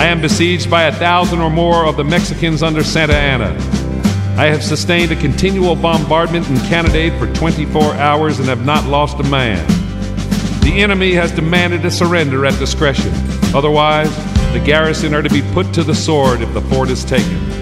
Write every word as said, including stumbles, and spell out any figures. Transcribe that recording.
I am besieged by a thousand or more of the Mexicans under Santa Anna. I have sustained a continual bombardment and cannonade for twenty-four hours and have not lost a man. The enemy has demanded a surrender at discretion. Otherwise, the garrison are to be put to the sword if the fort is taken.